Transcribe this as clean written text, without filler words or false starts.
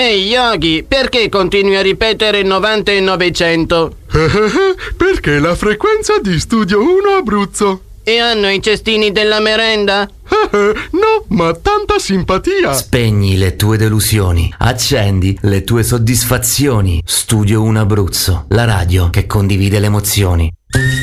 Ehi Yogi, perché continui a ripetere 90 e 900? Perché la frequenza di Studio 1 Abruzzo. E hanno i cestini della merenda? No, ma tanta simpatia. Spegni le tue delusioni, accendi le tue soddisfazioni. Studio 1 Abruzzo, la radio che condivide le emozioni.